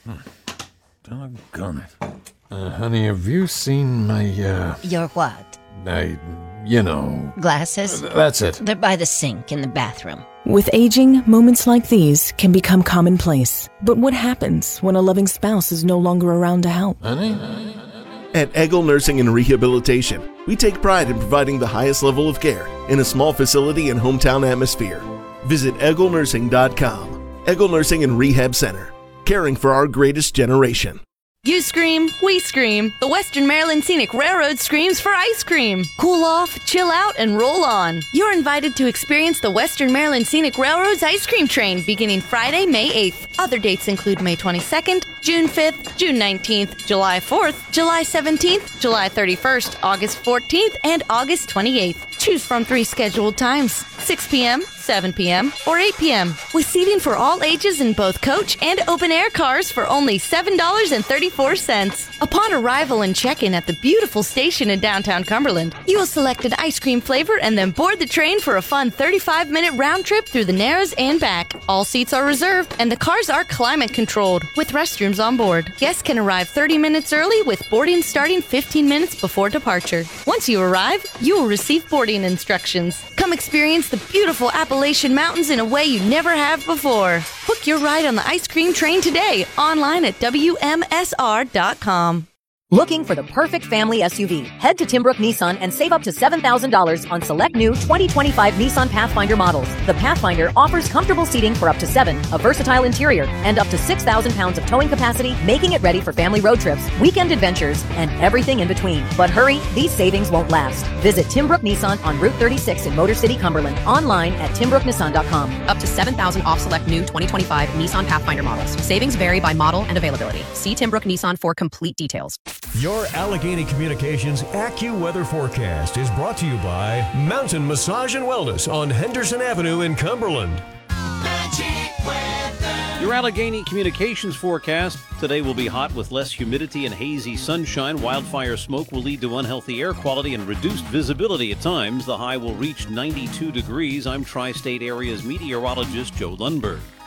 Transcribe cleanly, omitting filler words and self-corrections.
Doggone it. Honey, have you seen my, Your what? Glasses? That's it. They're by the sink in the bathroom. With aging, moments like these can become commonplace. But what happens when a loving spouse is no longer around to help? Honey? At Eggle Nursing and Rehabilitation, we take pride in providing the highest level of care in a small facility and hometown atmosphere. Visit EggleNursing.com. Eggle Nursing and Rehab Center, caring for our greatest generation. You scream, we scream. The Western Maryland Scenic Railroad screams for ice cream. Cool off, chill out, and roll on. You're invited to experience the Western Maryland Scenic Railroad's ice cream train beginning Friday, May 8th. Other dates include May 22nd, June 5th, June 19th, July 4th, July 17th, July 31st, August 14th, and August 28th. Choose from 3 scheduled times, 6 p.m., 7 p.m., or 8 p.m. with seating for all ages in both coach and open-air cars for only $7.34. Upon arrival and check-in at the beautiful station in downtown Cumberland, you will select an ice cream flavor and then board the train for a fun 35-minute round trip through the Narrows and back. All seats are reserved, and the cars are climate-controlled with restrooms on board. Guests can arrive 30 minutes early with boarding starting 15 minutes before departure. Once you arrive, you will receive boarding instructions. Come experience the beautiful Appalachian Mountains in a way you never have before. Book your ride on the ice cream train today online at WMSR.com. Looking for the perfect family SUV? Head to Timbrook Nissan and save up to $7,000 on select new 2025 Nissan Pathfinder models. The Pathfinder offers comfortable seating for up to 7, a versatile interior, and up to 6,000 pounds of towing capacity, making it ready for family road trips, weekend adventures, and everything in between. But hurry, these savings won't last. Visit Timbrook Nissan on Route 36 in Motor City, Cumberland. Online at TimbrookNissan.com. Up to $7,000 off select new 2025 Nissan Pathfinder models. Savings vary by model and availability. See Timbrook Nissan for complete details. Your Allegheny Communications AccuWeather forecast is brought to you by Mountain Massage and Wellness on Henderson Avenue in Cumberland. Your Allegheny Communications forecast. Today will be hot with less humidity and hazy sunshine. Wildfire smoke will lead to unhealthy air quality and reduced visibility at times. The high will reach 92 degrees. I'm Tri-State Area's meteorologist Joe Lundberg.